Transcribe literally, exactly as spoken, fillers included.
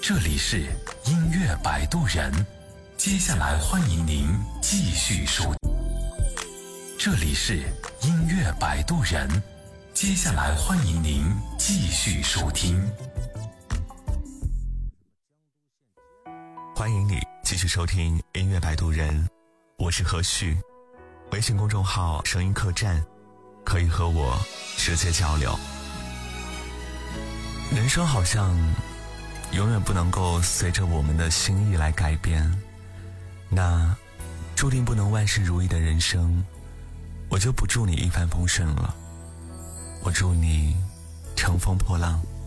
这里是音乐摆渡人，接下来欢迎您继续收。这里是音乐摆渡人，接下来欢迎您继续收听。 欢迎你继续收听音乐摆渡人，我是何旭。微信公众号声音客栈，可以和我直接交流。人生好像永远不能够随着我们的心意来改变，那注定不能万事如意的人生，我就不祝你一帆风顺了，我祝你乘风破浪。